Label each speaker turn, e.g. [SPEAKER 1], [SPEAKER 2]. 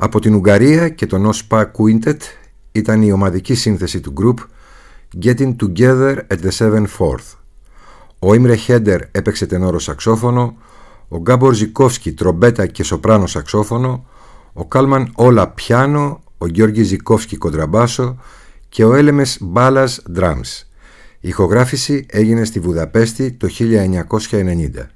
[SPEAKER 1] Από την Ουγγαρία και το Nospa Quintet ήταν η ομαδική σύνθεση του group Getting Together at the 7/4. Ο Ίμρε Χέντερ έπαιξε τενόρο σαξόφωνο, ο Γκάμπορ Ζικόφσκι τρομπέτα και σοπράνο σαξόφωνο, ο Κάλμαν Όλα πιάνο, ο Γιώργη Ζικόφσκι κοντραμπάσο και ο Έλεμες Μπάλας drums. Η ηχογράφηση έγινε στη Βουδαπέστη το 1990.